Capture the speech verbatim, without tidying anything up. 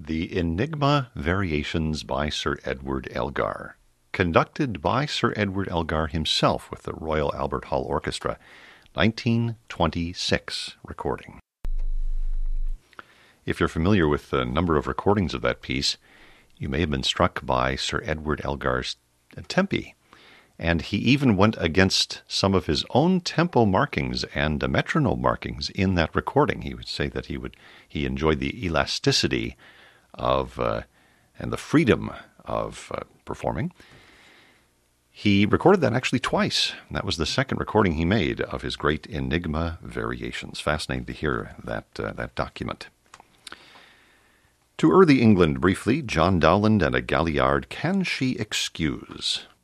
The Enigma Variations by Sir Edward Elgar, conducted by Sir Edward Elgar himself with the Royal Albert Hall Orchestra, nineteen twenty-six recording. If you're familiar with the number of recordings of that piece, you may have been struck by Sir Edward Elgar's tempi, and he even went against some of his own tempo markings and uh, metronome markings in that recording. He would say that he would he enjoyed the elasticity of uh, and the freedom of uh, performing. He recorded that actually twice. That was the second recording he made of his great Enigma Variations. Fascinating to hear that uh, that document. To early England briefly, John Dowland and a Galliard, Can She Excuse?